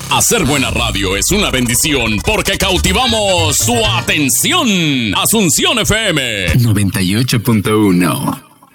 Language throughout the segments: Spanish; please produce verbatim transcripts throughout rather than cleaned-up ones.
Hacer buena radio es una bendición porque cautivamos su atención. Asunción F M noventa y ocho punto uno.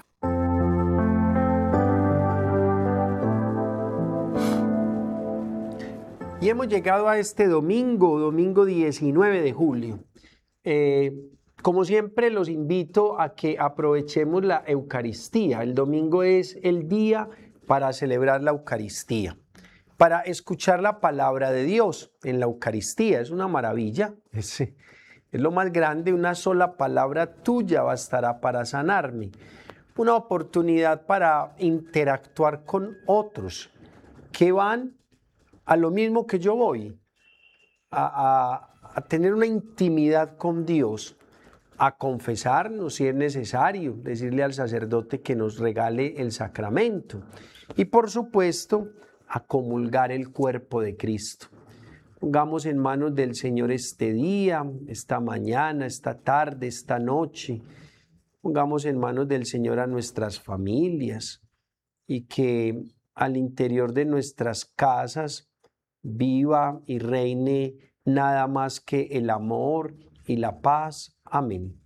Y hemos llegado a este domingo, domingo diecinueve de julio. Eh, como siempre, los invito a que aprovechemos la Eucaristía. El domingo es el día para celebrar la Eucaristía, para escuchar la palabra de Dios en la Eucaristía. Es una maravilla, es, es lo más grande. Una sola palabra tuya bastará para sanarme. Una oportunidad para interactuar con otros que van a lo mismo que yo voy, a, a, a tener una intimidad con Dios, a confesarnos si es necesario, decirle al sacerdote que nos regale el sacramento y por supuesto a comulgar el cuerpo de Cristo. Pongamos en manos del Señor este día, esta mañana, esta tarde, esta noche. Pongamos en manos del Señor a nuestras familias y que al interior de nuestras casas viva y reine nada más que el amor y la paz. Amén.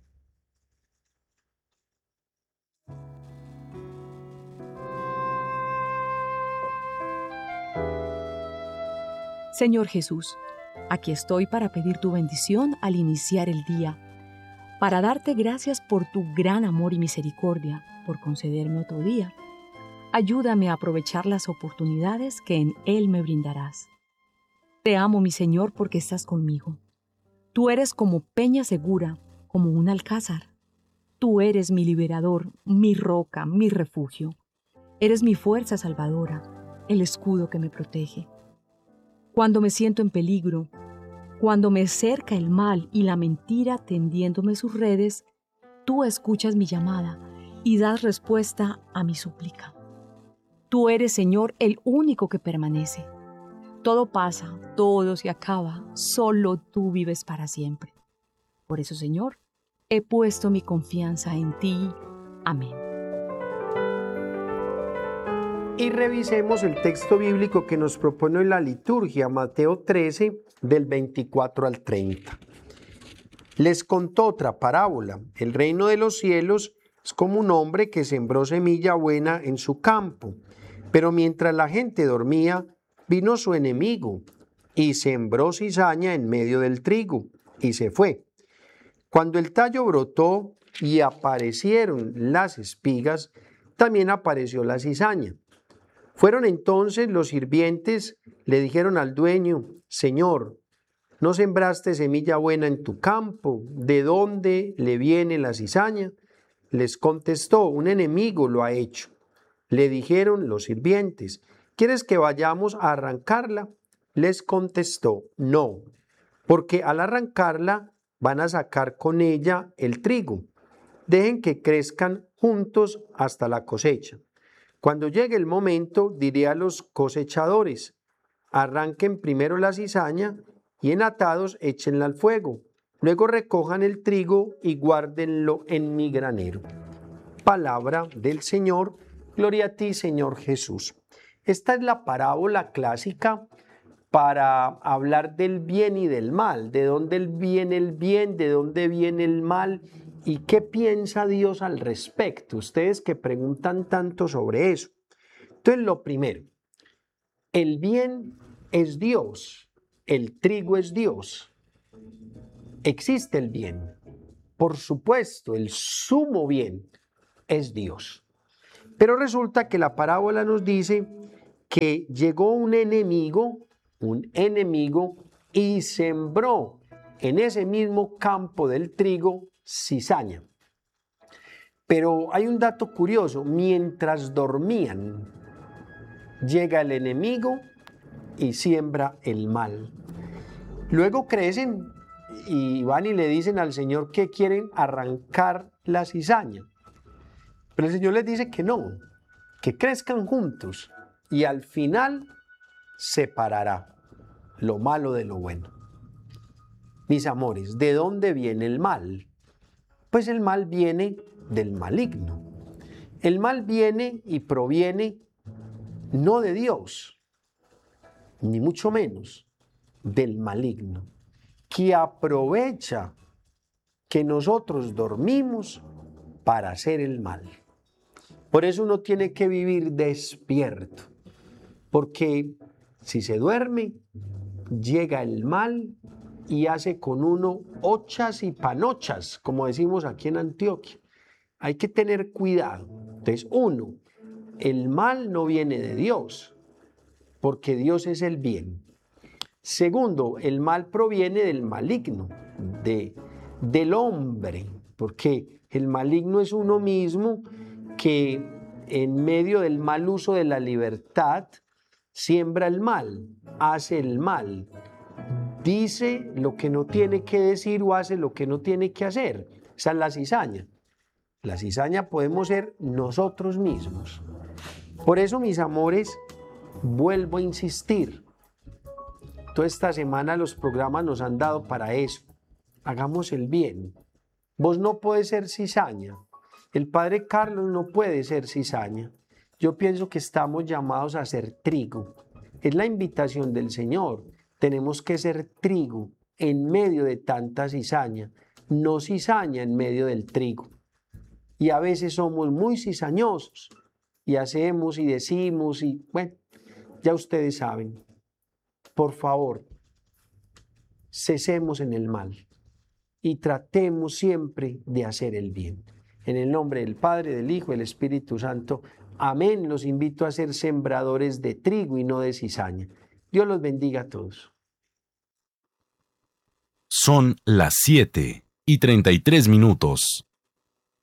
Señor Jesús, aquí estoy para pedir tu bendición al iniciar el día, para darte gracias por tu gran amor y misericordia, por concederme otro día. Ayúdame a aprovechar las oportunidades que en Él me brindarás. Te amo, mi Señor, porque estás conmigo. Tú eres como peña segura, como un alcázar. Tú eres mi liberador, mi roca, mi refugio. Eres mi fuerza salvadora, el escudo que me protege. Cuando me siento en peligro, cuando me cerca el mal y la mentira tendiéndome sus redes, tú escuchas mi llamada y das respuesta a mi súplica. Tú eres, Señor, el único que permanece. Todo pasa, todo se acaba, solo tú vives para siempre. Por eso, Señor, he puesto mi confianza en ti. Amén. Y revisemos el texto bíblico que nos propone la liturgia, Mateo trece, del veinticuatro al treinta. Les contó otra parábola. El reino de los cielos es como un hombre que sembró semilla buena en su campo. Pero mientras la gente dormía, vino su enemigo y sembró cizaña en medio del trigo y se fue. Cuando el tallo brotó y aparecieron las espigas, también apareció la cizaña. Fueron entonces los sirvientes, le dijeron al dueño: Señor, ¿no sembraste semilla buena en tu campo? ¿De dónde le viene la cizaña? Les contestó: un enemigo lo ha hecho. Le dijeron los sirvientes: ¿quieres que vayamos a arrancarla? Les contestó: no, porque al arrancarla van a sacar con ella el trigo. Dejen que crezcan juntos hasta la cosecha. Cuando llegue el momento, diré a los cosechadores: arranquen primero la cizaña y en atados échenla al fuego. Luego recojan el trigo y guárdenlo en mi granero. Palabra del Señor. Gloria a ti, Señor Jesús. Esta es la parábola clásica para hablar del bien y del mal, de dónde viene el bien, de dónde viene el mal y qué piensa Dios al respecto. Ustedes que preguntan tanto sobre eso. Entonces, lo primero, el bien es Dios, el trigo es Dios. Existe el bien. Por supuesto, el sumo bien es Dios. Pero resulta que la parábola nos dice que llegó un enemigo, un enemigo, y sembró en ese mismo campo del trigo cizaña. Pero hay un dato curioso: mientras dormían, llega el enemigo y siembra el mal. Luego crecen y van y le dicen al Señor que quieren arrancar la cizaña. Pero el Señor les dice que no, que crezcan juntos y al final separará lo malo de lo bueno. Mis amores, ¿de dónde viene el mal? Pues el mal viene del maligno. El mal viene y proviene no de Dios. ni mucho menos del maligno, que aprovecha que nosotros dormimos para hacer el mal. Por eso uno tiene que vivir despierto, porque si se duerme, llega el mal y hace con uno ochas y panochas, como decimos aquí en Antioquia. Hay que tener cuidado. Entonces, uno, el mal no viene de Dios, porque Dios es el bien. Segundo, el mal proviene del maligno, de, del hombre, porque el maligno es uno mismo que en medio del mal uso de la libertad siembra el mal, hace el mal, dice lo que no tiene que decir o hace lo que no tiene que hacer. Esa es la cizaña. La cizaña podemos ser nosotros mismos. Por eso, mis amores, vuelvo a insistir. Toda esta semana los programas nos han dado para eso. Hagamos el bien. Vos no podés ser cizaña. El padre Carlos no puede ser cizaña. Yo pienso que estamos llamados a ser trigo. Es la invitación del Señor. Tenemos que ser trigo en medio de tanta cizaña, no cizaña en medio del trigo. Y a veces somos muy cizañosos y hacemos y decimos y bueno, ya ustedes saben. Por favor, cesemos en el mal y tratemos siempre de hacer el bien. En el nombre del Padre, del Hijo y del Espíritu Santo. Amén. Los invito a ser sembradores de trigo y no de cizaña. Dios los bendiga a todos. Son las siete y treinta y tres minutos.